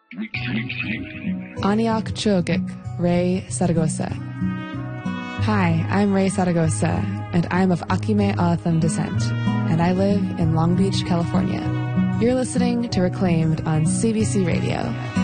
Aniak Chogik, Ray Saragosa. Hi, I'm Ray Saragosa, and I'm of Akime Atham descent, and I live in Long Beach, California. You're listening to Reclaimed on CBC Radio.